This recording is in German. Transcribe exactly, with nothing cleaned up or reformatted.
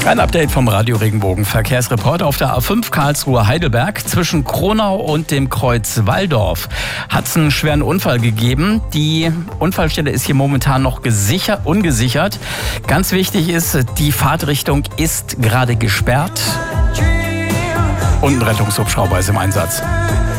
Ein Update vom Radio Regenbogen Verkehrsreport auf der A fünf Karlsruhe-Heidelberg zwischen Kronau und dem Kreuz Walldorf. Hat es einen schweren Unfall gegeben. Die Unfallstelle ist hier momentan noch gesichert, ungesichert. Ganz wichtig ist, die Fahrtrichtung ist gerade gesperrt und ein Rettungshubschrauber ist im Einsatz.